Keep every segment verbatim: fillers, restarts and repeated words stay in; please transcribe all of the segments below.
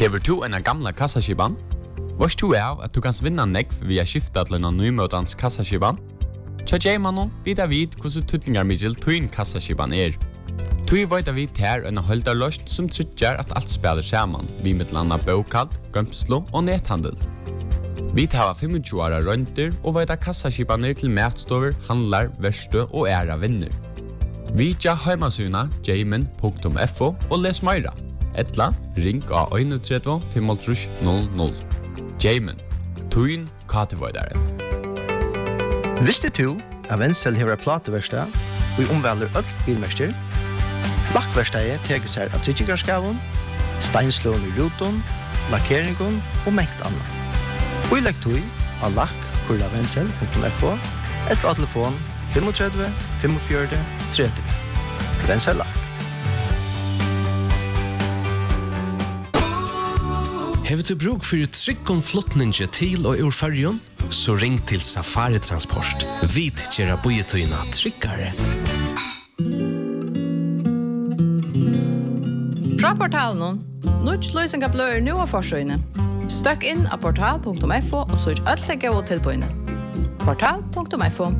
Hever du en gamla kassaskiban? Vars du er at du kan vinna nekv via skifta til en nymøtans kassaskiban? Tja Jaymanon vidar vid hvordan tutningar middel tuin kassaskiban er. Tui veit vi ter en holdarløst som tryggjar at alt spiller saman, vi mittlanda bokald, gømslo og nethandel. Vi tar tjuefem åra rønter og veit at kassaskibaner til matstover, handlar, verste og æra vinner. Vi tja heimasuna jayman punktum f o og les meira. Etla, ring av tre ett fem null null. Jayman, tuin katevoidaren. Visste du at Wenzel hever plateverstad og i omvelder øll bilmester? Lakkverstadet teker seg av tryggingarskaven, steinslån i ruton, lakkeringen og mengt annet. Og i lekktøy av lakk kurla wenzel punktum f o etter av telefon tre fem fem tre tre. Wenzel Lakk. Hever du bruk for tryggom flottninge til og ur färjon? Så ring til Safari Transport. Vit gjerra bojetøyna tryggare. Fra portalen, Nuts løysinga bløyer nu av forsøyne. Støkk inn av portal punktum f o og søk alle gode tilbøyne. portal punktum f o.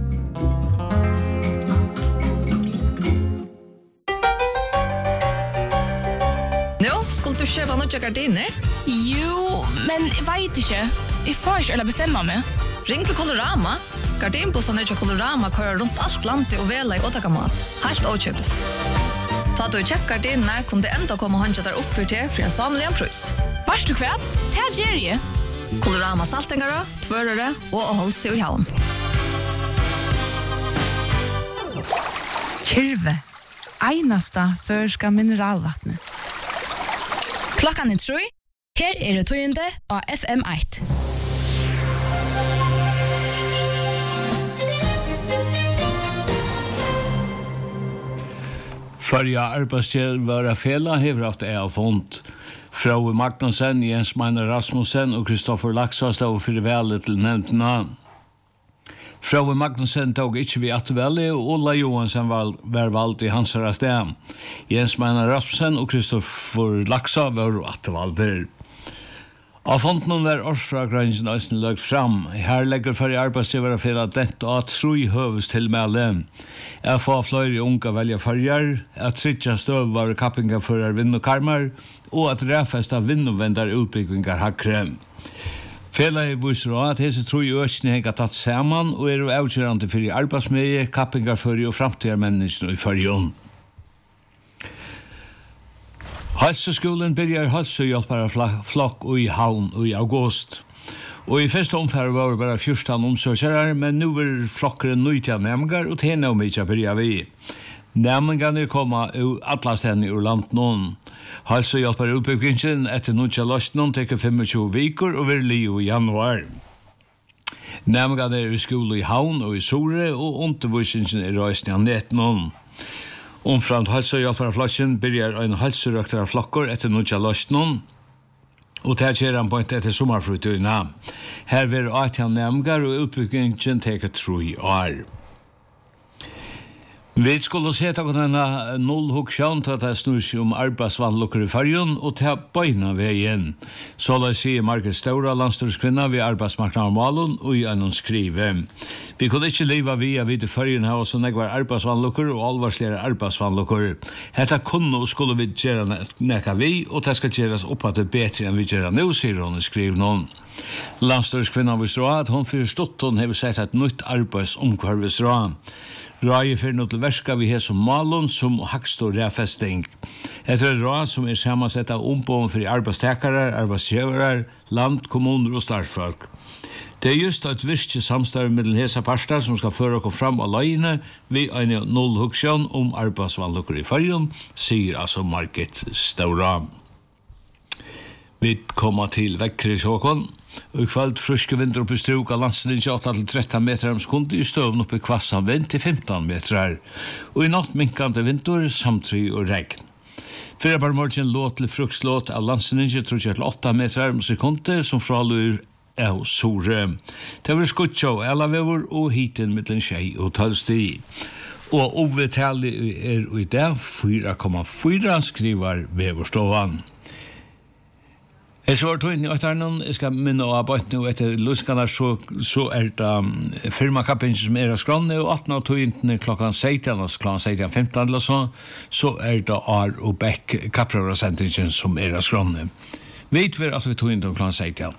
Nå, skulle du kjøpe noen gardiner? Jo, men jeg vet ikke. Jeg får ikke eller bestemme meg. Ring til Colorama. Gardinbossene til Colorama kører rundt alt landet og vela i åtakamat. Helt åkjøpes. Ta du kjøpt gardiner, kunne det enda komme håndja der opp for til for en samlig en prøys. Vars du kvært? Det er Jerry. Colorama saltingere, tvørere og holdt seg i havn. Kyrve. Einasta førska mineralvattnet. Klokkan er tre. Her er det tøyende av F M ett. Førja arbeidsgjør var fela hever haft jeg fond. Frau Magnusson, Jens Meiner Rasmussen og Kristoffer Laksa stod for velet til nevntene. Frau Magnusson tog ikke vi at velge, og Ola Johansen var, var valgt i hans sted. Jens Meiner Rasmussen og Kristoffer Laksa var at valgte. Av fonden var årsfragrangen østen løgt fram. Her legger for i arbeidsgivere for at dette og tro høves til melde. Jeg får flere unge velge farger, at tritja støv var kappinger for vindokarmer, og at ræfesta vindovendar utbyggvingar hakkre. Fela i viser at hese tro i øsene hengar tatt saman og er avgjørende for i arbeidsmedie, kappinger for og framtida menneskene i fargen. Halseskolen byrjar halsehjelpare flokk i havn i august. Og i første omfær var det bare fjortan omsorgsjærer, men nu var flokkeren nøytja nemgar, og tjene om ikke byrja vi. Nemgane kommer alla stedene ur land noen. Halsehjelpare utbyggingen etter nøytja løsnen teker tjuefem viker og vil li i januar. Nemgane er i skole i havn og i Sore, og undervisningen er reisende av nett noen. Omframt halsehjelparflasjen byrjar en halserøktere flokker etter nødja løsnen, og det gjør han på en etter sommerfrutøyna. Her vil atjan nemgar og utbyggingen teker tro i år. Vi skulle se til denne nullhuksjon til at det snur seg om arbeidsvannlukker i fargen og til bøyna veien. Så la sier Margret Staura, landstyrskvinna ved arbeidsmarknaden Malun, og i en skrive. Vi kunne ikke leve via vid i fargen her, så nek var arbeidsvannlukker og alvarsligere arbeidsvannlukker. Hetta kunne og skulle vi gjøre nekka vi, og det skal gjøres opp at det er bedre enn vi gjør nå, sier hun, skriver noen. Landstyrskvinna visste at hun forstått hun har sett et nytt arbeidsomkvarvesra. Rai fyrir noe til verska vi har som Malun som hakstor ræfesting. Etter et råd som er samansett av ombåen for arbeidstakere, arbeidsgjøvere, land, kommuner og startfolk. Det er just et virke samstarv mellom hesa parster som skal føre oss fram alene ved en nullhuksjon om arbeidsvannlukker i fargen, sier altså Margret Staura. Vi kommer til vekkere i Sjåkon. Og i kveld fruske vinter oppe i struk av landslinje åtte til tretton meter om sekunder i støven oppe i kvassan vind til femton meter. Og i natt minkande vinter, samtry og regn. Fyra par morgen låt til frukslåt av landslinje til åtta meter om sekunder som fralur av Sore. Det var skutja og elavever og hiten mittlen tjei og tølsti. Og overtallig er i dag fyra komma fyra skriver Veverstovan. Jeg så var tog inn i Øytarnen, jeg skal minne å ha bøtt nå etter luskanar, så, så er det um, firmakappen som er av skrånne, og atten av tog inn klokkan seksten, altså klokkan seksten femten eller så, så er det Ar og Beck kapprøverasendelsen som er av skrånne. Vet vi at vi tog inn klokkan seksten.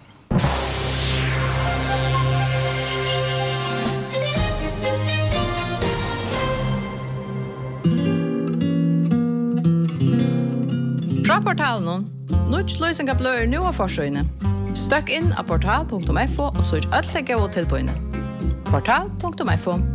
Fra portalen, Nuts løysinga bløyer nu av forsøyne. Støkk inn av portal punktum f o og søk alle gode tilbøyene. portal punktum f o.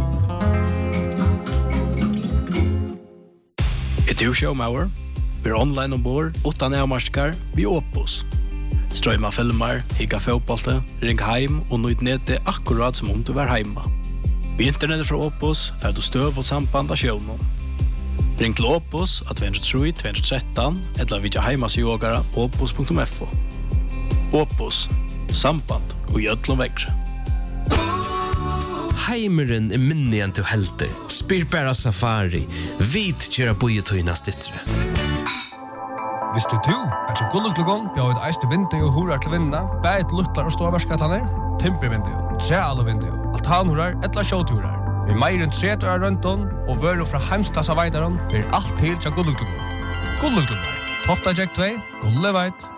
Er du showmauer? Vi er online ombord, utan nærmarskar, vi er Opus. Strøyma filmer, higga fotbollte, ring heim og nøyd nede akkurat som om du var heima. Vi internettet fra Opus er du støv og samband av shownom. Ring til Opus av två noll tre två ett tre eller vidja heimasjogara opus punktum f o. Opus, samband og jöllum vekre. Heimeren er minni enn du helter. Spyr bara safari. Vit kjera bojetøyna stittre. Visste du at så gulluglugon bjør et eiste vindu og horar til vinna, bæt luttlar og ståverskatlaner, timpervindu, trealuvindu, altanhorar, etla sjåturar. Vi meir enn tre år rønton, og vøru fra heimstassa veitaron blir alt til tja gulluglugon. Gulluglugon, Tofta Jack två, Gulleveit.